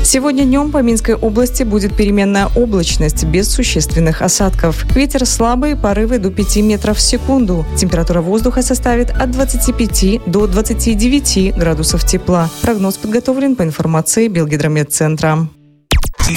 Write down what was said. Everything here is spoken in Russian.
Сегодня днем по Минской области будет переменная облачность без существенных осадков. Ветер слабый, порывы до 5 метров в секунду. Температура воздуха составит от 25 до 29 градусов тепла. Прогноз подготовлен по информации Белгидрометцентра.